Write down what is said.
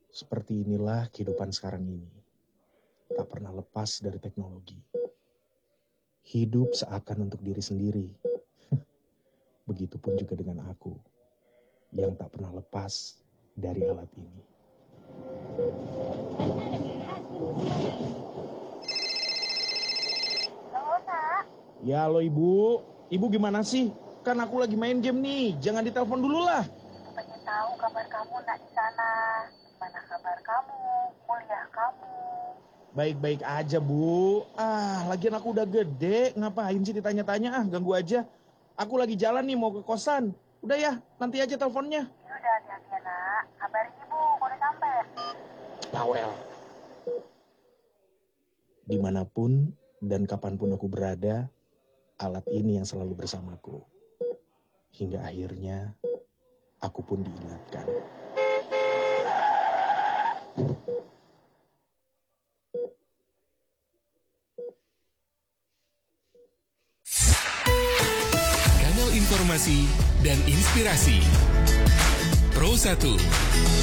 Seperti inilah kehidupan sekarang ini. Tak pernah lepas dari teknologi. Hidup seakan untuk diri sendiri. Begitupun juga dengan aku, yang tak pernah lepas dari alat ini. Halo, Nak. Ya, halo Ibu. Ibu gimana sih? Kan aku lagi main game nih. Jangan ditelepon dulu lah. Ibu pengen tahu kabar kamu, Nak, di sana. Gimana kabar kamu? Kuliah kamu? Baik-baik aja, Bu. Lagian aku udah gede. Ngapain sih ditanya-tanya? Ganggu aja. Aku lagi jalan nih mau ke kosan. Udah ya, nanti aja teleponnya. Ya udah, hati-hati ya, Nak. Kabarin Ibu kalau udah sampai. Bawel. Dimanapun dan kapanpun aku berada, alat ini yang selalu bersamaku. Hingga akhirnya, aku pun diingatkan. Kanal informasi dan inspirasi Pro 1.